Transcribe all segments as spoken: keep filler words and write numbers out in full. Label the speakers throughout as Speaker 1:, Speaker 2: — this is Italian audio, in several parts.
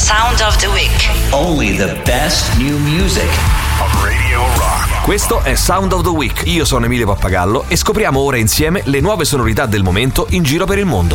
Speaker 1: Sound of the Week.
Speaker 2: Only the best new music
Speaker 3: of Radio Rock.
Speaker 4: Questo è Sound of the Week. Io sono Emilio Pappagallo e scopriamo ora insieme le nuove sonorità del momento in giro per il mondo.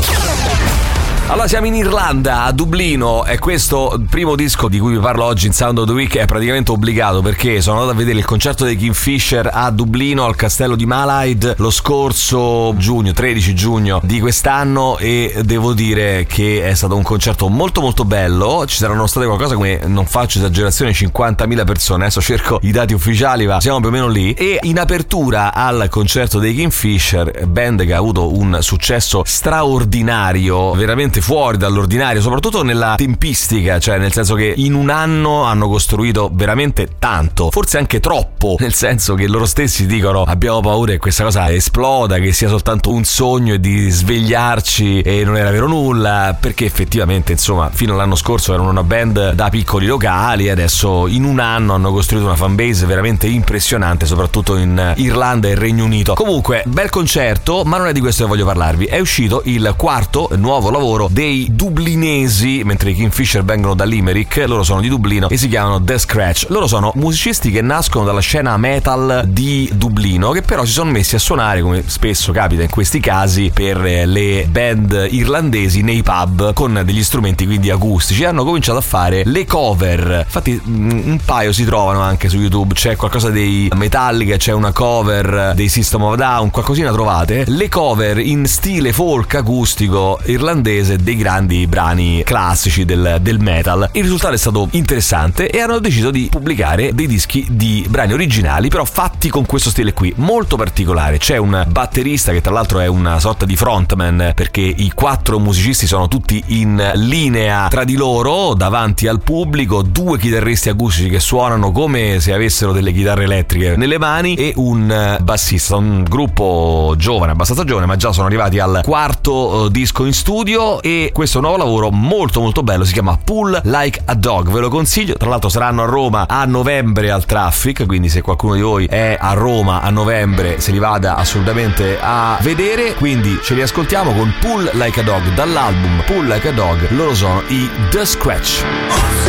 Speaker 4: Allora siamo in Irlanda, a Dublino, e questo primo disco di cui vi parlo oggi in Sound of the Week è praticamente obbligato, perché sono andato a vedere il concerto dei Kingfisher a Dublino al castello di Malahide lo scorso giugno, tredici giugno di quest'anno, e devo dire che è stato un concerto molto molto bello. Ci saranno state qualcosa come, non faccio esagerazione, cinquantamila persone, adesso cerco i dati ufficiali, ma siamo più o meno lì. E in apertura al concerto dei Kingfisher, band che ha avuto un successo straordinario, veramente fuori dall'ordinario, soprattutto nella tempistica, cioè nel senso che in un anno hanno costruito veramente tanto, forse anche troppo, nel senso che loro stessi dicono abbiamo paura che questa cosa esploda, che sia soltanto un sogno e di svegliarci e non era vero nulla, perché effettivamente insomma fino all'anno scorso erano una band da piccoli locali e adesso in un anno hanno costruito una fanbase veramente impressionante, soprattutto in Irlanda e Regno Unito. Comunque bel concerto, ma non è di questo che voglio parlarvi. È uscito il quarto nuovo lavoro dei dublinesi, mentre i Kingfisher vengono da Limerick, loro sono di Dublino e si chiamano The Scratch. Loro sono musicisti che nascono dalla scena metal di Dublino, che però si sono messi a suonare, come spesso capita in questi casi, per le band irlandesi nei pub con degli strumenti quindi acustici. Hanno cominciato a fare le cover, infatti un paio si trovano anche su YouTube, c'è qualcosa dei Metallica, c'è una cover dei System of a Down, qualcosina trovate, le cover in stile folk acustico irlandese dei grandi brani classici del, del metal. Il risultato è stato interessante e hanno deciso di pubblicare dei dischi di brani originali, però fatti con questo stile qui, molto particolare. C'è un batterista che tra l'altro è una sorta di frontman, perché i quattro musicisti sono tutti in linea tra di loro davanti al pubblico, due chitarristi acustici che suonano come se avessero delle chitarre elettriche nelle mani e un bassista, un gruppo giovane, abbastanza giovane, ma già sono arrivati al quarto disco in studio. E questo nuovo lavoro molto molto bello si chiama Pull Like a Dog, ve lo consiglio. Tra l'altro saranno a Roma a novembre al Traffic, quindi se qualcuno di voi è a Roma a novembre se li vada assolutamente a vedere. Quindi ce li ascoltiamo con Pull Like a Dog dall'album Pull Like a Dog. Loro sono i The Scratch.